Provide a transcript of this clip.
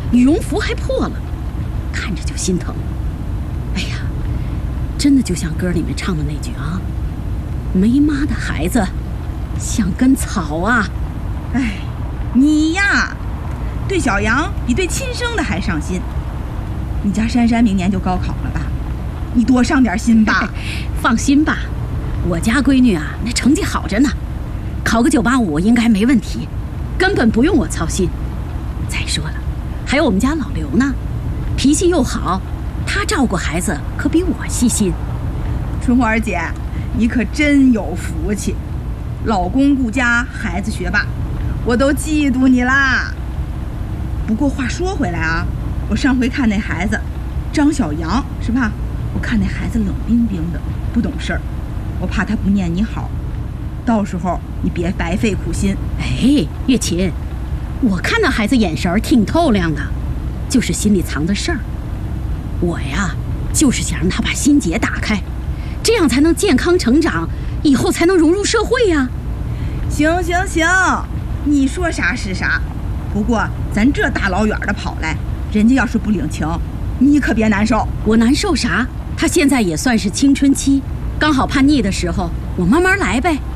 羽绒服还破了，看着就心疼。哎呀，真的就像歌里面唱的那句啊，没妈的孩子像根草啊。 哎，你呀，对小杨比对亲生的还上心。你家珊珊明年就高考了吧？你多上点心吧。 放心吧，我家闺女啊，那成绩好着呢，考个985应该没问题，根本不用我操心。再说了，还有我们家老刘呢，脾气又好，他照顾孩子可比我细心。 春花姐，你可真有福气，老公顾家，孩子学霸，我都嫉妒你啦。不过话说回来啊，我上回看那孩子张小杨是吧？我看那孩子冷冰冰的，不懂事儿，我怕他不念你好，到时候你别白费苦心。 哎，月琴，我看那孩子眼神挺透亮的，就是心里藏着事儿。我呀，就是想让他把心结打开，这样才能健康成长，以后才能融入社会呀。 行行行，你说啥是啥。不过咱这大老远的跑来，人家要是不领情，你可别难受。 我难受啥？他现在也算是青春期，刚好叛逆的时候，我慢慢来呗。